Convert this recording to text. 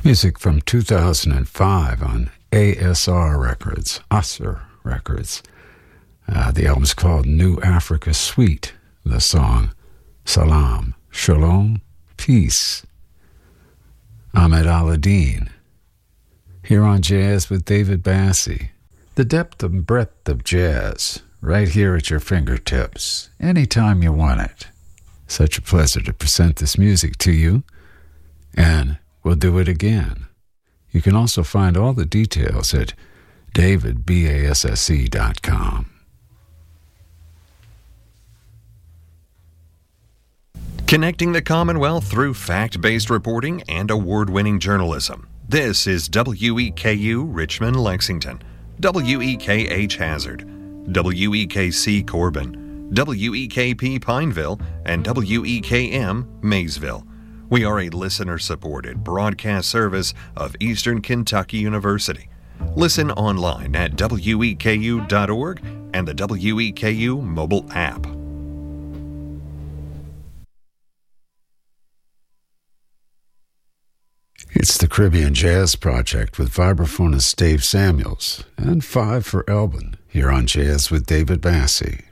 Music from 2005 on ASR Records, ASR Records. The album's called New Africa Suite. The song, Salam, Shalom, Peace. Ahmed Al-Adine. Here on Jazz with David Bassi. The depth and breadth of jazz, right here at your fingertips, anytime you want it. Such a pleasure to present this music to you, and we'll do it again. You can also find all the details at davidbasse.com. Connecting the Commonwealth through fact-based reporting and award-winning journalism. This is WEKU Richmond, Lexington, WEKH Hazard, WEKC Corbin, WEKP Pineville, and WEKM Maysville. We are a listener-supported broadcast service of Eastern Kentucky University. Listen online at weku.org and the WEKU mobile app. It's the Caribbean Jazz Project with vibraphonist Dave Samuels and 5 for Elbin here on Jazz with David Bassi.